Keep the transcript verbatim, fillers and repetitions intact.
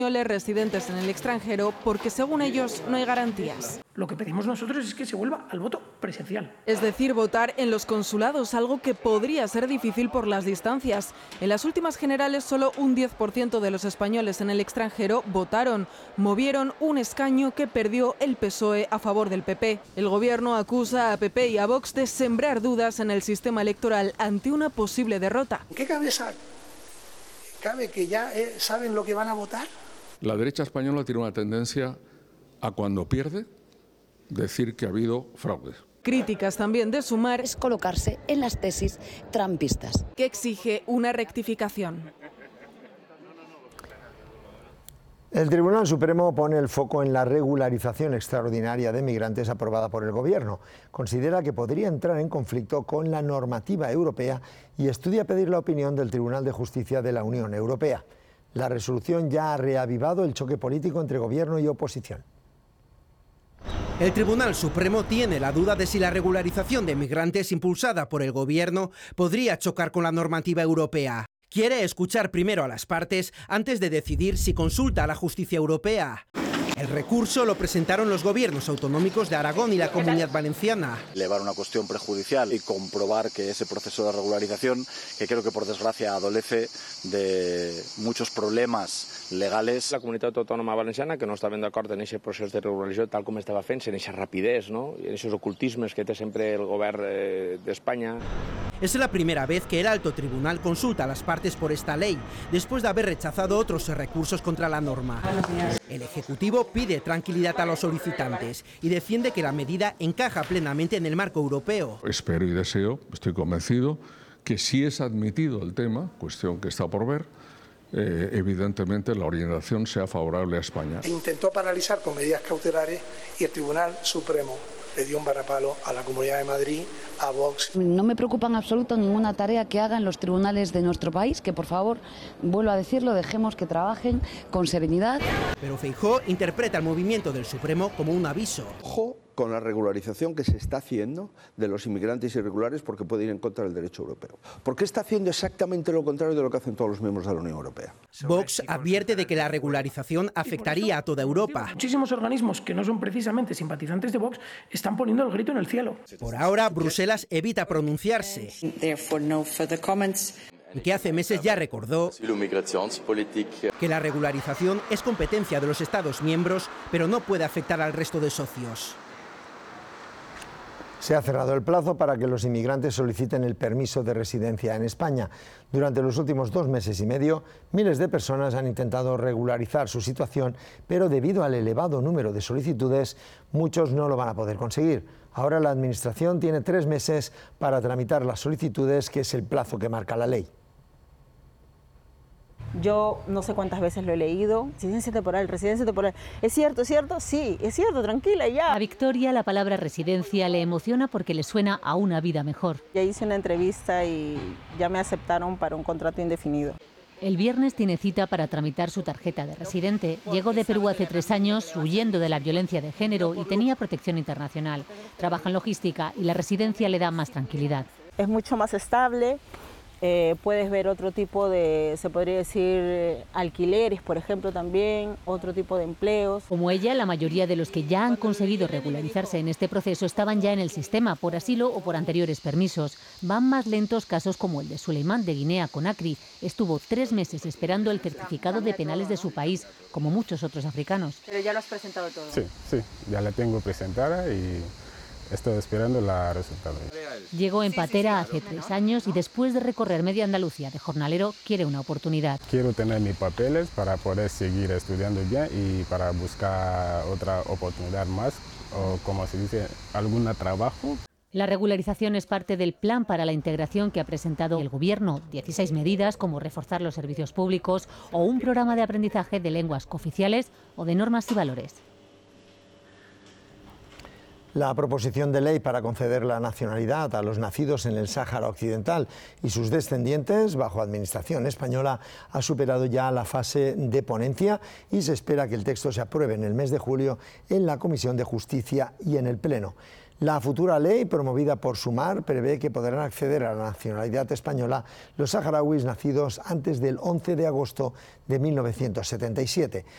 residentes en el extranjero porque, según ellos, no hay garantías. Lo que pedimos nosotros es que se vuelva al voto presencial. Es decir, votar en los consulados, algo que podría ser difícil por las distancias. En las últimas generales, solo un diez por ciento de los españoles en el extranjero votaron. Movieron un escaño que perdió el P S O E a favor del P P. El gobierno acusa a P P y a Vox de sembrar dudas en el sistema electoral ante una posible derrota. ¿En qué cabeza cabe que ya eh, saben lo que van a votar? La derecha española tiene una tendencia a, cuando pierde, decir que ha habido fraude. Críticas también de Sumar, es colocarse en las tesis trumpistas, que exige una rectificación. El Tribunal Supremo pone el foco en la regularización extraordinaria de migrantes aprobada por el Gobierno. Considera que podría entrar en conflicto con la normativa europea y estudia pedir la opinión del Tribunal de Justicia de la Unión Europea. La resolución ya ha reavivado el choque político entre Gobierno y oposición. El Tribunal Supremo tiene la duda de si la regularización de migrantes impulsada por el Gobierno podría chocar con la normativa europea. Quiere escuchar primero a las partes antes de decidir si consulta a la justicia europea. El recurso lo presentaron los gobiernos autonómicos de Aragón y la Comunidad Valenciana. Elevar una cuestión prejudicial y comprobar que ese proceso de regularización, que creo que por desgracia adolece de muchos problemas legales. La Comunitat Autònoma Valenciana, que no estaven d'acord en aquest procés de regularització tal com estava fent, en aquesta rapidez, no? I en aquests ocultismes que té sempre el govern eh, d'Espanya. Es la primera vez que el alto tribunal consulta a las partes por esta ley, después de haber rechazado otros recursos contra la norma. El Ejecutivo pide tranquilidad a los solicitantes y defiende que la medida encaja plenamente en el marco europeo. Espero y deseo, estoy convencido, que si es admitido el tema, cuestión que está por ver, eh, evidentemente la orientación sea favorable a España. Intentó paralizar con medidas cautelares y el Tribunal Supremo le dio un varapalo a la Comunidad de Madrid, a Vox. No me preocupa en absoluto ninguna tarea que hagan los tribunales de nuestro país, que por favor, vuelvo a decirlo, dejemos que trabajen con serenidad. Pero Feijóo interpreta el movimiento del Supremo como un aviso. Ojo con la regularización que se está haciendo de los inmigrantes irregulares porque puede ir en contra del derecho europeo. Porque está haciendo exactamente lo contrario de lo que hacen todos los miembros de la Unión Europea. Vox advierte de que la regularización afectaría a toda Europa. Muchísimos organismos que no son precisamente simpatizantes de Vox están poniendo el grito en el cielo. Por ahora, Bruselas evita pronunciarse, que hace meses ya recordó que la regularización es competencia de los Estados miembros, pero no puede afectar al resto de socios. Se ha cerrado el plazo para que los inmigrantes soliciten el permiso de residencia en España. Durante los últimos dos meses y medio, miles de personas han intentado regularizar su situación, pero debido al elevado número de solicitudes, muchos no lo van a poder conseguir. Ahora la Administración tiene tres meses para tramitar las solicitudes, que es el plazo que marca la ley. Yo no sé cuántas veces lo he leído. Residencia temporal, residencia temporal. ¿Es cierto, es cierto? Sí, es cierto, tranquila, ya. A Victoria la palabra residencia le emociona porque le suena a una vida mejor. Ya hice una entrevista y ya me aceptaron para un contrato indefinido. El viernes tiene cita para tramitar su tarjeta de residente. Llegó de Perú hace tres años huyendo de la violencia de género y tenía protección internacional. Trabaja en logística y la residencia le da más tranquilidad. Es mucho más estable. Eh, puedes ver otro tipo de, se podría decir, alquileres, por ejemplo, también, otro tipo de empleos. Como ella, la mayoría de los que ya han conseguido regularizarse en este proceso estaban ya en el sistema por asilo o por anteriores permisos. Van más lentos casos como el de Suleimán de Guinea Conakry. Estuvo tres meses esperando el certificado de penales de su país, como muchos otros africanos. Pero ya lo has presentado todo. Sí, sí, ya la tengo presentada y estoy esperando la resultado. Llegó en patera hace tres años y después de recorrer media Andalucía de jornalero quiere una oportunidad. Quiero tener mis papeles para poder seguir estudiando bien y para buscar otra oportunidad más, o como se dice, algún trabajo. La regularización es parte del plan para la integración que ha presentado el Gobierno. dieciséis medidas como reforzar los servicios públicos o un programa de aprendizaje de lenguas cooficiales o de normas y valores. La proposición de ley para conceder la nacionalidad a los nacidos en el Sáhara Occidental y sus descendientes bajo administración española ha superado ya la fase de ponencia y se espera que el texto se apruebe en el mes de julio en la Comisión de Justicia y en el Pleno. La futura ley, promovida por Sumar, prevé que podrán acceder a la nacionalidad española los saharauis nacidos antes del once de agosto de mil novecientos setenta y siete.